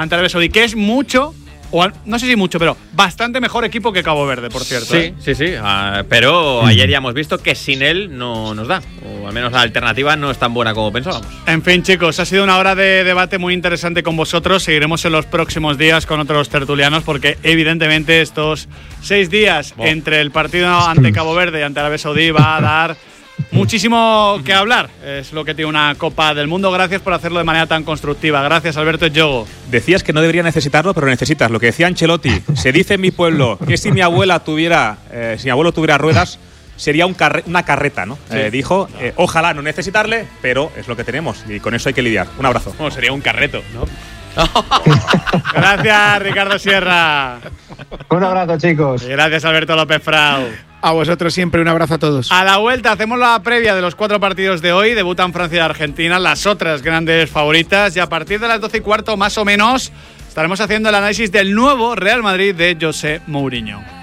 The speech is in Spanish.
ante Arabia Saudí, que es mucho, o no sé si mucho, pero bastante mejor equipo que Cabo Verde, por cierto. Sí. Pero ayer ya hemos visto que sin él no nos da. O al menos la alternativa no es tan buena como pensábamos. En fin, chicos, ha sido una hora de debate muy interesante con vosotros. Seguiremos en los próximos días con otros tertulianos porque evidentemente estos 6 días entre el partido ante Cabo Verde y ante Arabia Saudí va a dar muchísimo que hablar. Es lo que tiene una Copa del Mundo. Gracias por hacerlo de manera tan constructiva. Gracias, Alberto Yogo. Decías que no debería necesitarlo, pero necesitas. Lo que decía Ancelotti, se dice en mi pueblo que si mi abuelo tuviera ruedas, sería una carreta, ¿no? Sí. Dijo, ojalá no necesitarle, pero es lo que tenemos y con eso hay que lidiar. Un abrazo. Bueno, sería un carreto, ¿no? Gracias, Ricardo Sierra. Un abrazo, chicos. Y gracias, Alberto López Frau. A vosotros siempre, un abrazo a todos. A la vuelta hacemos la previa de los 4 partidos de hoy. Debutan Francia y Argentina, las otras grandes favoritas. Y a partir de las 12:15 más o menos estaremos haciendo el análisis del nuevo Real Madrid de José Mourinho.